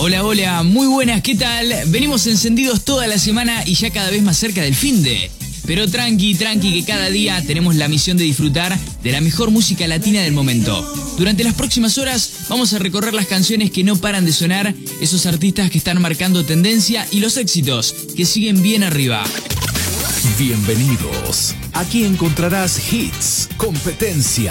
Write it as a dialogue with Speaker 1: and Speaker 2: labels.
Speaker 1: Hola, hola, muy buenas, ¿qué tal? Venimos encendidos toda la semana y ya cada vez más cerca del finde. Pero tranqui, que cada día tenemos la misión de disfrutar de la mejor música latina del momento. Durante las próximas horas vamos a recorrer las canciones que no paran de sonar, esos artistas que están marcando tendencia y los éxitos que siguen bien arriba.
Speaker 2: Bienvenidos. Aquí encontrarás hits, competencia,